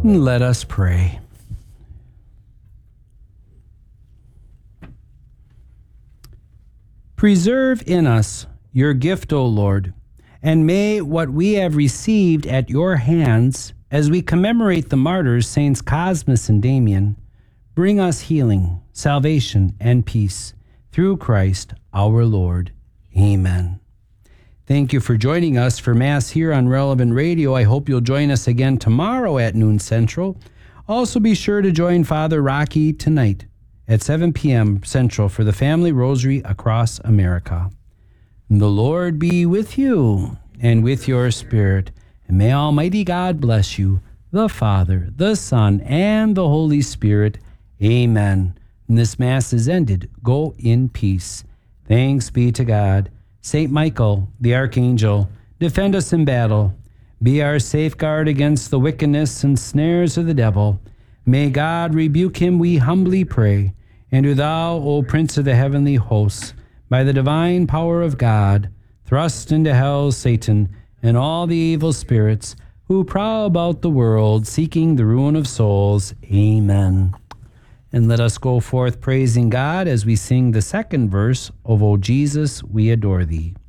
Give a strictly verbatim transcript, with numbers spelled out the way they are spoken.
Let us pray. Preserve in us your gift, O Lord, and may what we have received at your hands as we commemorate the martyrs, Saints Cosmas and Damian, bring us healing, salvation, and peace through Christ our Lord. Amen. Thank you for joining us for Mass here on Relevant Radio. I hope you'll join us again tomorrow at noon Central. Also be sure to join Father Rocky tonight at seven p.m. Central for the Family Rosary across America. The Lord be with you and with your spirit, and may Almighty God bless you, the Father, the Son, and the Holy Spirit. Amen. And this Mass is ended. Go in peace. Thanks be to God. Saint Michael, the Archangel, defend us in battle. Be our safeguard against the wickedness and snares of the devil. May God rebuke him, we humbly pray. And do thou, O Prince of the heavenly hosts, by the divine power of God, thrust into hell Satan and all the evil spirits who prowl about the world, seeking the ruin of souls. Amen. And let us go forth praising God as we sing the second verse of O Jesus, we adore thee.